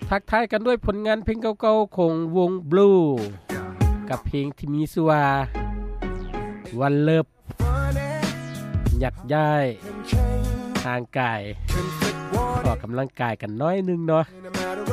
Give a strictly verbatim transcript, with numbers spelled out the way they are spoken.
ทักทายกันด้วยผลงานเพลงเก่าๆของวง Blue กับเพลงที่มีชื่อว่า One Love อยากย้ายทางกายออกกำลังกายกันน้อยนึงเนาะ